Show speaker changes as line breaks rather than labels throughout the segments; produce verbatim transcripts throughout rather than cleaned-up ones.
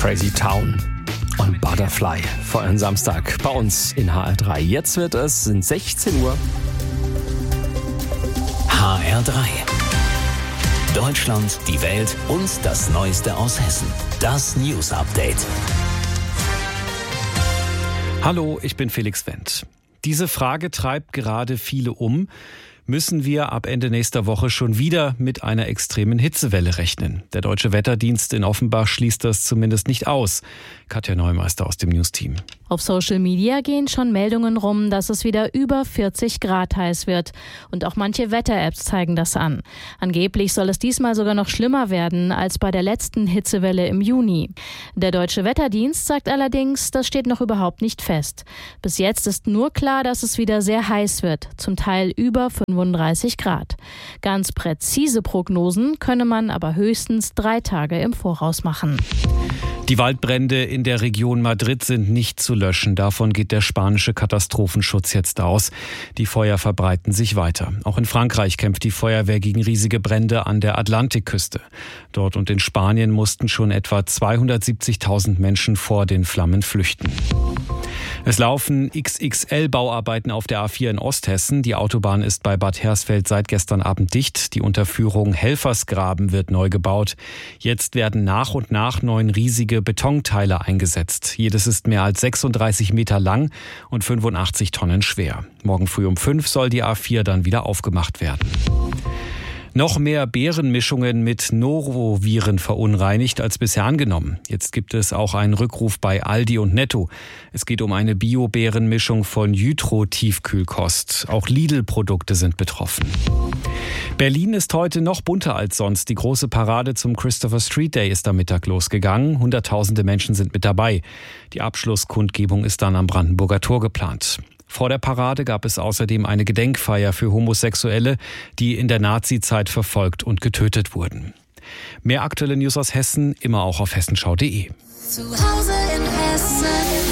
Crazy Town und Butterfly vor einem Samstag bei uns in H R drei. Jetzt wird es, sind sechzehn Uhr.
H R drei. Deutschland, die Welt und das Neueste aus Hessen. Das News Update.
Hallo, ich bin Felix Wendt. Diese Frage treibt gerade viele um. Müssen wir ab Ende nächster Woche schon wieder mit einer extremen Hitzewelle rechnen? Der Deutsche Wetterdienst in Offenbach schließt das zumindest nicht aus. Katja Neumeister aus dem News-Team.
Auf Social Media gehen schon Meldungen rum, dass es wieder über vierzig Grad heiß wird. Und auch manche Wetter-Apps zeigen das an. Angeblich soll es diesmal sogar noch schlimmer werden als bei der letzten Hitzewelle im Juni. Der Deutsche Wetterdienst sagt allerdings, das steht noch überhaupt nicht fest. Bis jetzt ist nur klar, dass es wieder sehr heiß wird, zum Teil über fünfunddreißig Grad. Ganz präzise Prognosen könne man aber höchstens drei Tage im Voraus machen.
Die Waldbrände in der Region Madrid sind nicht zu löschen. Davon geht der spanische Katastrophenschutz jetzt aus. Die Feuer verbreiten sich weiter. Auch in Frankreich kämpft die Feuerwehr gegen riesige Brände an der Atlantikküste. Dort und in Spanien mussten schon etwa zweihundertsiebzigtausend Menschen vor den Flammen flüchten. Es laufen X X L-Bauarbeiten auf der A vier in Osthessen. Die Autobahn ist bei Bad Hersfeld seit gestern Abend dicht. Die Unterführung Helfersgraben wird neu gebaut. Jetzt werden nach und nach neun riesige Betonteile eingesetzt. Jedes ist mehr als sechsunddreißig Meter lang und fünfundachtzig Tonnen schwer. Morgen früh um fünf soll die A vier dann wieder aufgemacht werden. Noch mehr Beerenmischungen mit Noroviren verunreinigt als bisher angenommen. Jetzt gibt es auch einen Rückruf bei Aldi und Netto. Es geht um eine Bio-Beerenmischung von Jytro-Tiefkühlkost. Auch Lidl-Produkte sind betroffen. Berlin ist heute noch bunter als sonst. Die große Parade zum Christopher Street Day ist am Mittag losgegangen. Hunderttausende Menschen sind mit dabei. Die Abschlusskundgebung ist dann am Brandenburger Tor geplant. Vor der Parade gab es außerdem eine Gedenkfeier für Homosexuelle, die in der Nazizeit verfolgt und getötet wurden. Mehr aktuelle News aus Hessen, immer auch auf hessenschau punkt de.
Zu Hause in Hessen.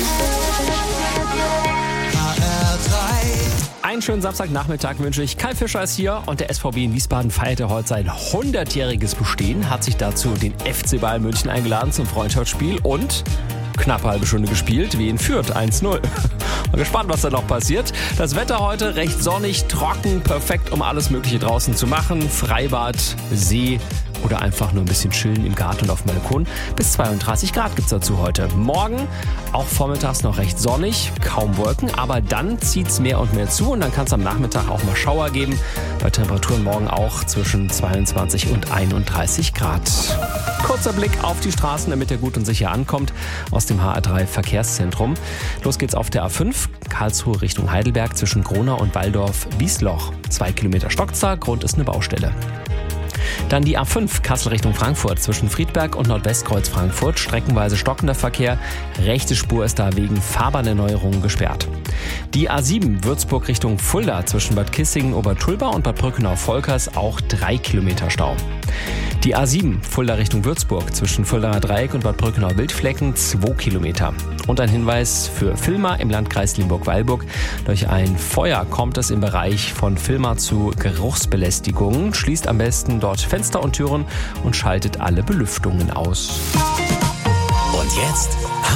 H R drei.
Einen schönen Samstagnachmittag wünsche ich. Kai Fischer ist hier und der S V B in Wiesbaden feierte heute sein hundertjähriges Bestehen, hat sich dazu den F C Bayern München eingeladen zum Freundschaftsspiel und knapp eine halbe Stunde gespielt, wie in Fürth, eins null. Mal gespannt, was da noch passiert. Das Wetter heute recht sonnig, trocken, perfekt, um alles Mögliche draußen zu machen. Freibad, See oder einfach nur ein bisschen chillen im Garten und auf dem Balkon. Bis zweiunddreißig Grad gibt's dazu heute. Morgen auch vormittags noch recht sonnig, kaum Wolken, aber dann zieht's mehr und mehr zu und dann kann es am Nachmittag auch mal Schauer geben. Bei Temperaturen morgen auch zwischen zweiundzwanzig und einunddreißig Grad. Kurzer Blick auf die Straßen, damit ihr gut und sicher ankommt, aus dem H R drei Verkehrszentrum. Los geht's auf der A fünf, Karlsruhe Richtung Heidelberg zwischen Gronau und Walldorf-Wiesloch. Zwei Kilometer Stockzahl, Grund ist eine Baustelle. Dann die A fünf, Kassel Richtung Frankfurt zwischen Friedberg und Nordwestkreuz Frankfurt. Streckenweise stockender Verkehr. Rechte Spur ist da wegen Fahrbahnerneuerungen gesperrt. Die A sieben, Würzburg Richtung Fulda zwischen Bad Kissingen, Obertulba und Bad Brückenau-Volkers auch drei Kilometer Stau. Die A sieben, Fulda Richtung Würzburg zwischen Fuldaer Dreieck und Bad Brückenau-Wildflecken zwei Kilometer. Und ein Hinweis für Villmar im Landkreis Limburg-Weilburg. Durch ein Feuer kommt es im Bereich von Villmar zu Geruchsbelästigungen. Schließt am besten dort Fenster und Türen und schaltet alle Belüftungen aus.
Und jetzt